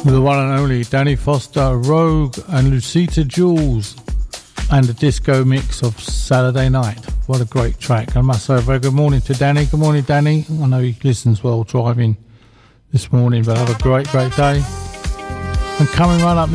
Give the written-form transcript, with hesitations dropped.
The one and only Danny Foster, Rogue and Lucita Jules, and the disco mix of Saturday Night. What a great track. I must say a very good morning to Danny. Good morning, Danny. I know he listens while driving this morning, but have a great day. And coming right up